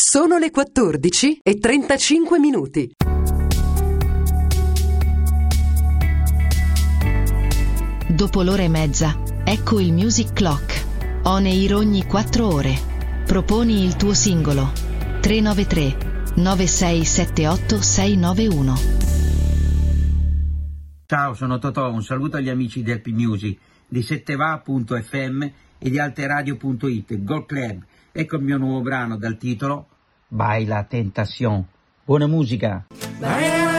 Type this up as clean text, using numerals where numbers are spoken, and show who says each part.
Speaker 1: Sono le 14:35.
Speaker 2: Dopo l'ora e mezza, ecco il Music Clock. On air ogni 4 ore. Proponi il tuo singolo. 393 9678 691.
Speaker 3: Ciao, sono Totò, un saluto agli amici del P-Music, di setteva.fm e di alteradio.it, Gold Club. Ecco il mio nuovo brano dal titolo Baila Tentación. Buona musica!